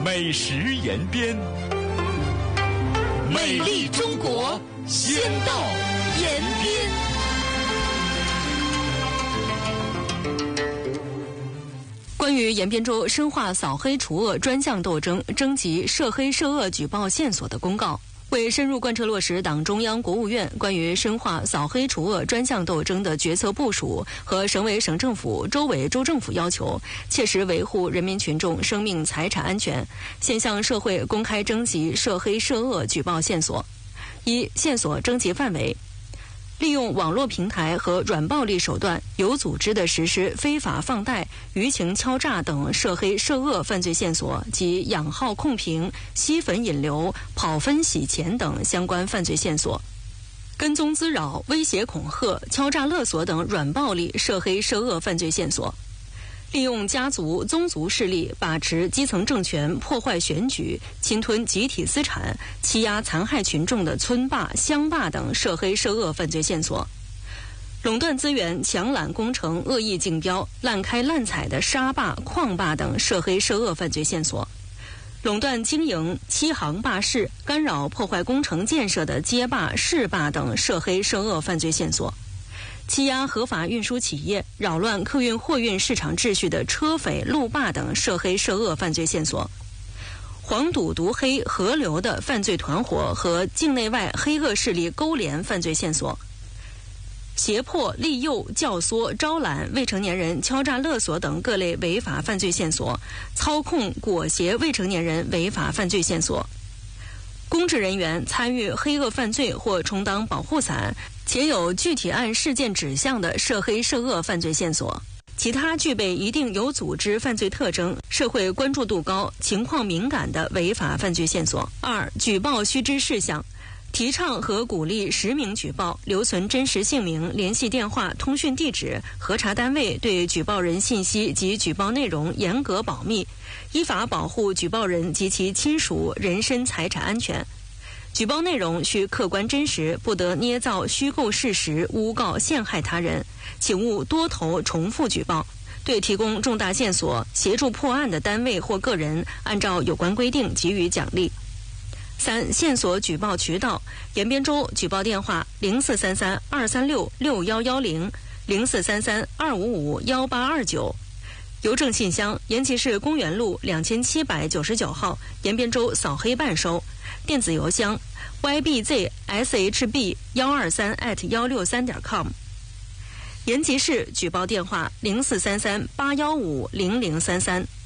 美食延边，美丽中国先到延边。 关于延边州深化扫黑除恶专项斗争征集涉黑涉恶举报线索的公告，为深入贯彻落实党中央、国务院关于深化扫黑除恶专项斗争的决策部署和省委省政府、州委州政府要求，切实维护人民群众生命财产安全，现向社会公开征集涉黑涉恶举报线索。一、线索征集范围。利用网络平台和软暴力手段，有组织地实施非法放贷、舆情敲诈等涉黑涉恶犯罪线索及养号控评、吸粉引流、跑分洗钱等相关犯罪线索，跟踪滋扰、威胁恐吓、敲诈勒索等软暴力涉黑涉恶犯罪线索。利用家族、宗族势力把持基层政权、破坏选举、侵吞集体资产、欺压残害群众的村霸、乡霸等涉黑涉恶犯罪线索；垄断资源、强揽工程、恶意竞标、滥开滥采的沙霸、矿霸等涉黑涉恶犯罪线索；垄断经营、欺行霸市、干扰破坏工程建设的街霸、市霸等涉黑涉恶犯罪线索；欺压合法运输企业、扰乱客运货运市场秩序的车匪、路霸等涉黑涉恶犯罪线索；黄赌毒黑合流的犯罪团伙和境内外黑恶势力勾连犯罪线索；胁迫、利诱、教唆、招揽未成年人敲诈勒索等各类违法犯罪线索；操控、裹挟未成年人违法犯罪线索；公职人员参与黑恶犯罪或充当保护伞，且有具体案事件指向的涉黑涉恶犯罪线索；其他具备一定有组织犯罪特征、社会关注度高、情况敏感的违法犯罪线索。二、举报须知事项。提倡和鼓励实名举报，留存真实姓名、联系电话、通讯地址，核查单位对举报人信息及举报内容严格保密，依法保护举报人及其亲属人身财产安全。举报内容需客观真实，不得捏造虚构事实，诬告陷害他人，请勿多投重复举报。对提供重大线索、协助破案的单位或个人，按照有关规定给予奖励。三、线索举报渠道。延边州举报电话0433-236-6110、0433-255-1829。邮政信箱：延吉市公园路2799号，延边州扫黑办收。电子邮箱ybzshb123@163.com。延吉市举报电话0433-815-0033。